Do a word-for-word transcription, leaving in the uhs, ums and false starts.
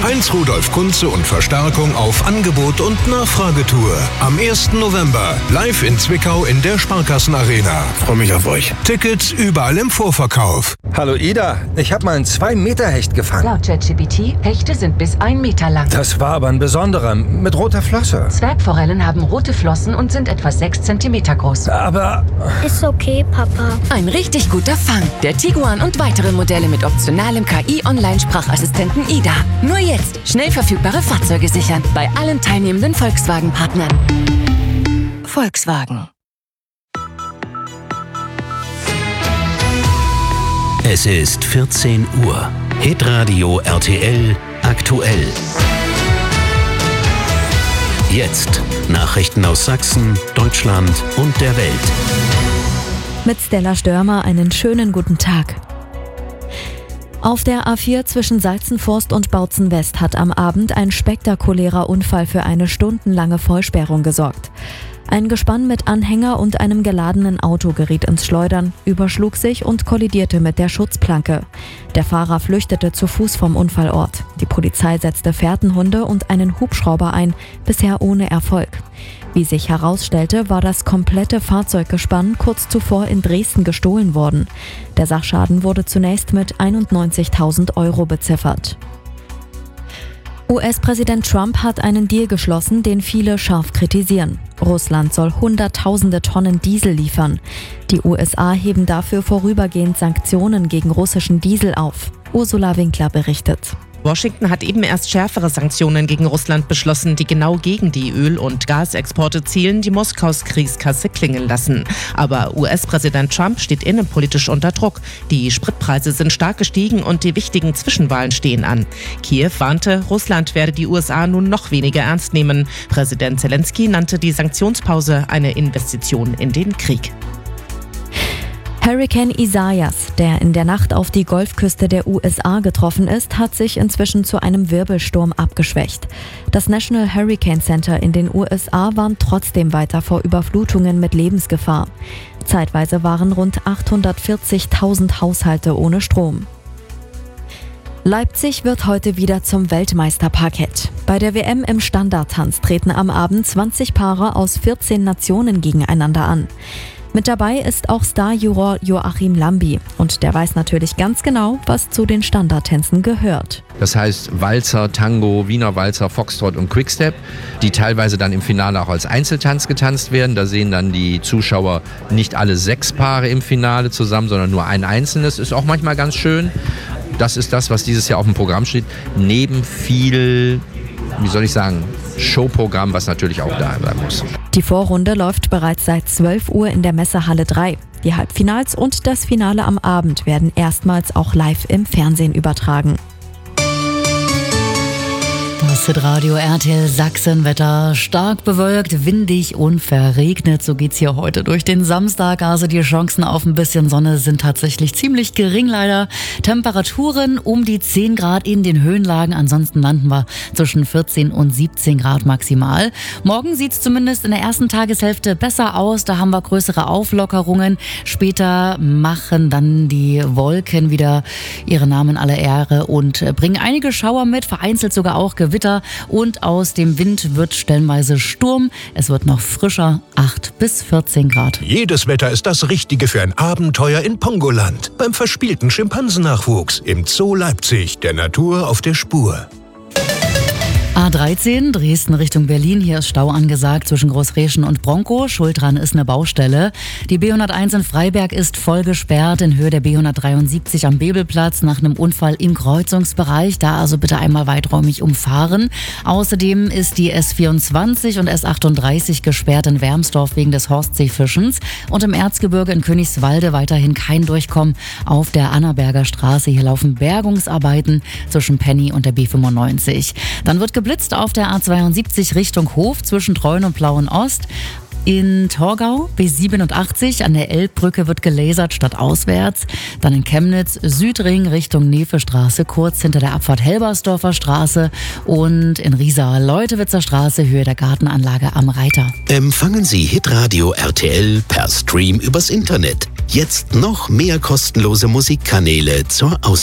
Heinz Rudolf Kunze und Verstärkung auf Angebot und Nachfragetour. Am ersten November live in Zwickau in der Sparkassenarena. Freue mich auf euch. Tickets überall im Vorverkauf. Hallo Ida, ich habe mal einen zwei Meter Hecht gefangen. Laut ChatGPT, Hechte sind bis ein Meter lang. Das war aber ein besonderer, mit roter Flosse. Zwergforellen haben rote Flossen und sind etwa sechs Zentimeter groß. Aber... Ist okay, Papa. Ein richtig guter Fang. Der Tiguan und weitere Modelle mit optionalem K I-Online-Sprachassistenten Ida. Nur jetzt schnell verfügbare Fahrzeuge sichern. Bei allen teilnehmenden Volkswagen-Partnern. Volkswagen. Es ist vierzehn Uhr. Hitradio R T L aktuell. Jetzt Nachrichten aus Sachsen, Deutschland und der Welt. Mit Stella Störmer einen schönen guten Tag. Auf der A vier zwischen Salzenforst und Bautzen West hat am Abend ein spektakulärer Unfall für eine stundenlange Vollsperrung gesorgt. Ein Gespann mit Anhänger und einem geladenen Auto geriet ins Schleudern, überschlug sich und kollidierte mit der Schutzplanke. Der Fahrer flüchtete zu Fuß vom Unfallort. Die Polizei setzte Fährtenhunde und einen Hubschrauber ein, bisher ohne Erfolg. Wie sich herausstellte, war das komplette Fahrzeuggespann kurz zuvor in Dresden gestohlen worden. Der Sachschaden wurde zunächst mit einundneunzigtausend Euro beziffert. U S-Präsident Trump hat einen Deal geschlossen, den viele scharf kritisieren. Russland soll Hunderttausende Tonnen Diesel liefern. Die U S A heben dafür vorübergehend Sanktionen gegen russischen Diesel auf. Ursula Winkler berichtet. Washington hat eben erst schärfere Sanktionen gegen Russland beschlossen, die genau gegen die Öl- und Gasexporte zielen, die Moskaus Kriegskasse klingeln lassen. Aber U S-Präsident Trump steht innenpolitisch unter Druck. Die Spritpreise sind stark gestiegen und die wichtigen Zwischenwahlen stehen an. Kiew warnte, Russland werde die U S A nun noch weniger ernst nehmen. Präsident Zelensky nannte die Sanktionspause eine Investition in den Krieg. Hurrikan Isaias, der in der Nacht auf die Golfküste der U S A getroffen ist, hat sich inzwischen zu einem Wirbelsturm abgeschwächt. Das National Hurricane Center in den U S A warnt trotzdem weiter vor Überflutungen mit Lebensgefahr. Zeitweise waren rund achthundertvierzigtausend Haushalte ohne Strom. Leipzig wird heute wieder zum Weltmeisterparkett. Bei der W M im Standardtanz treten am Abend zwanzig Paare aus vierzehn Nationen gegeneinander an. Mit dabei ist auch Starjuror Joachim Lambi und der weiß natürlich ganz genau, was zu den Standardtänzen gehört. Das heißt Walzer, Tango, Wiener Walzer, Foxtrot und Quickstep, die teilweise dann im Finale auch als Einzeltanz getanzt werden. Da sehen dann die Zuschauer nicht alle sechs Paare im Finale zusammen, sondern nur ein einzelnes. Ist auch manchmal ganz schön. Das ist das, was dieses Jahr auf dem Programm steht, neben viel, wie soll ich sagen, Showprogramm, was natürlich auch da sein muss. Die Vorrunde läuft bereits seit zwölf Uhr in der Messehalle drei. Die Halbfinals und das Finale am Abend werden erstmals auch live im Fernsehen übertragen. Das Hitradio R T L Sachsenwetter. Stark bewölkt, windig und verregnet. So geht's hier heute durch den Samstag. Also die Chancen auf ein bisschen Sonne sind tatsächlich ziemlich gering leider. Temperaturen um die zehn Grad in den Höhenlagen. Ansonsten landen wir zwischen vierzehn und siebzehn Grad maximal. Morgen sieht's zumindest in der ersten Tageshälfte besser aus. Da haben wir größere Auflockerungen. Später machen dann die Wolken wieder ihre Namen aller Ehre und bringen einige Schauer mit, vereinzelt sogar auch Gewitter. Und aus dem Wind wird stellenweise Sturm. Es wird noch frischer, acht bis vierzehn Grad. Jedes Wetter ist das Richtige für ein Abenteuer in Pongoland. Beim verspielten Schimpansennachwuchs im Zoo Leipzig, der Natur auf der Spur. A dreizehn, Dresden Richtung Berlin. Hier ist Stau angesagt zwischen Großreschen und Bronkow. Schuld dran ist eine Baustelle. Die B hunderteins in Freiberg ist voll gesperrt in Höhe der B hundertdreiundsiebzig am Bebelplatz nach einem Unfall im Kreuzungsbereich. Da also bitte einmal weiträumig umfahren. Außerdem ist die S vierundzwanzig und S achtunddreißig gesperrt in Wermsdorf wegen des Horstseefischens. Und im Erzgebirge in Königswalde weiterhin kein Durchkommen auf der Annaberger Straße. Hier laufen Bergungsarbeiten zwischen Penny und der B fünfundneunzig. Dann wird geblitzt auf der A zweiundsiebzig Richtung Hof zwischen Treuen und Plauen-Ost. In Torgau B siebenundachtzig an der Elbbrücke wird gelasert statt auswärts. Dann in Chemnitz Südring Richtung Nefestraße kurz hinter der Abfahrt Helbersdorfer Straße. Und in Riesa Leutewitzer Straße Höhe der Gartenanlage am Reiter. Empfangen Sie Hitradio R T L per Stream übers Internet. Jetzt noch mehr kostenlose Musikkanäle zur Auswahl.